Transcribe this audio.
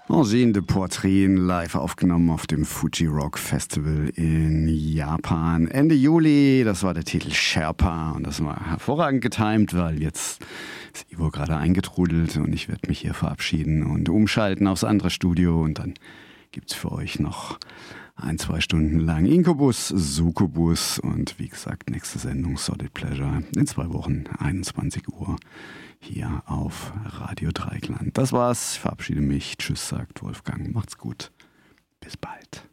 Angine de Poitrine live aufgenommen auf dem Fuji Rock Festival in Japan. Ende Juli, das war der Titel Sherpa und das war hervorragend getimt, weil jetzt ist Ivo gerade eingetrudelt und ich werde mich hier verabschieden und umschalten aufs andere Studio und dann gibt's für euch noch 1-2 Stunden lang Inkubus, Succubus und wie gesagt, nächste Sendung Solid Pleasure in 2 Wochen, 21 Uhr hier auf Radio Dreieckland. Das war's, ich verabschiede mich. Tschüss, sagt Wolfgang. Macht's gut. Bis bald.